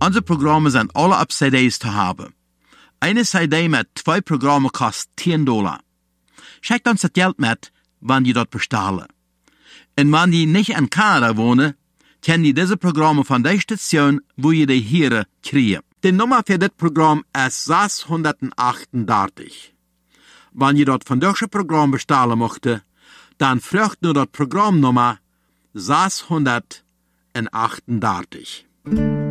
Unsere Programme sind alle auf CDs zu haben. Eine CD mit 2 Programmen kostet $10. Schickt uns das Geld mit, wenn ihr dort bestellen. Und wenn ihr nicht in Kanada wohnen, können ihr diese Programme von der Station, wo ihr die hier kriegen. Die Nummer für das Programm ist 638. Wenn ihr dort von deutschen Programm bestellen möchtet, dann fragt nur das Programmnummer 638.